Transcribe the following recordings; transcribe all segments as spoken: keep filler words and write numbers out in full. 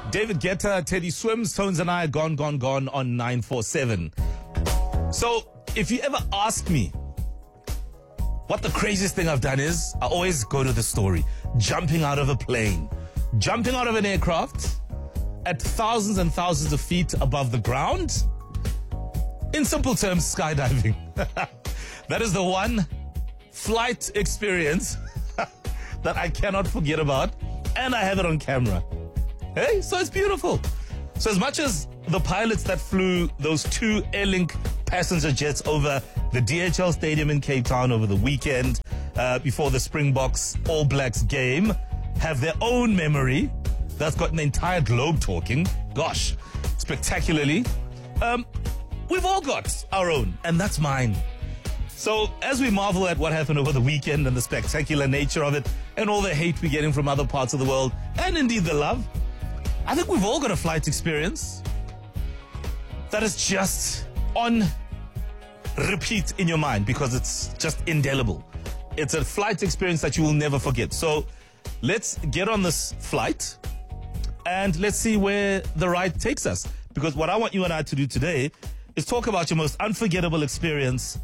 David Guetta, Teddy Swims, Tones and I, Gone, Gone, Gone on nine four seven. So, if you ever ask me what the craziest thing I've done is, I always go to the story. Jumping out of a plane. Jumping out of an aircraft at thousands and thousands of feet above the ground. In simple terms, skydiving. That is the one flight experience that I cannot forget about, and I have it on camera. Hey, so it's beautiful. So as much as the pilots that flew those two Airlink passenger jets over the D H L Stadium in Cape Town over the weekend uh, before the Springboks All Blacks game have their own memory that's got an entire globe talking, gosh, spectacularly, um, we've all got our own, and that's mine. So as we marvel at what happened over the weekend and the spectacular nature of it and all the hate we're getting from other parts of the world, and indeed the love, I think we've all got a flight experience that is just on repeat in your mind because it's just indelible. It's a flight experience that you will never forget. So let's get on this flight and let's see where the ride takes us. Because what I want you and I to do today is talk about your most unforgettable experience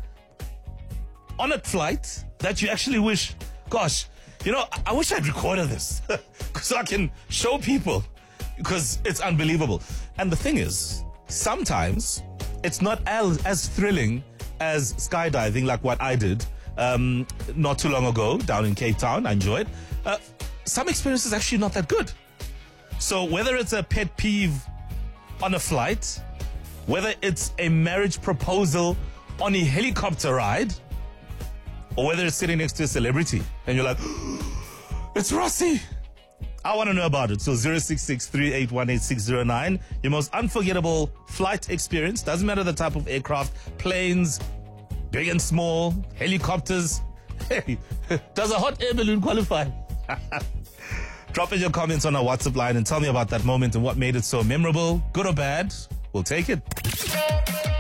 on a flight that you actually wish, gosh, you know, I, I wish I'd recorded this so I can show people, because it's unbelievable. And the thing is, sometimes it's not as, as thrilling as skydiving, like what I did um, not too long ago down in Cape Town. I enjoyed. Uh, some experiences actually not that good. So whether it's a pet peeve on a flight, whether it's a marriage proposal on a helicopter ride, or whether it's sitting next to a celebrity and you're like, it's Rossi. I want to know about it. So zero six six, three eight one, eight six zero nine. Your most unforgettable flight experience. Doesn't matter the type of aircraft. Planes, big and small, helicopters. Hey, does a hot air balloon qualify? Drop in your comments on our WhatsApp line and tell me about that moment and what made it so memorable. Good or bad, we'll take it.